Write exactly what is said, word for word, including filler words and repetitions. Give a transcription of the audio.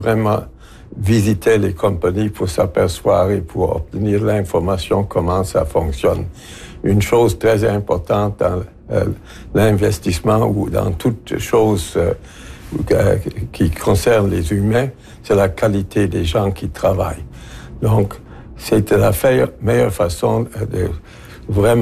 Vraiment visiter les compagnies pour s'apercevoir et pour obtenir l'information comment ça fonctionne. Une chose très importante dans euh, l'investissement ou dans toute chose euh, euh, qui concerne les humains, c'est la qualité des gens qui travaillent. Donc, c'était la meilleure façon de vraiment